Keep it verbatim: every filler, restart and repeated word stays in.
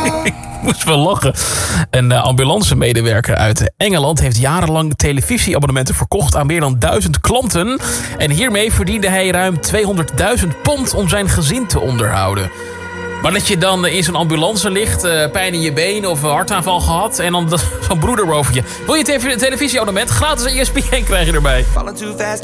Ik moest wel lachen. Een uh, ambulancemedewerker uit Engeland heeft jarenlang televisieabonnementen verkocht aan meer dan duizend klanten. En hiermee verdiende hij ruim tweehonderdduizend pond om zijn gezin te onderhouden. Maar dat je dan in zo'n ambulance ligt, uh, pijn in je been of een hartaanval gehad... en dan zo'n broeder boven je. Wil je een televisieabonnement? Gratis E S P N krijg je erbij.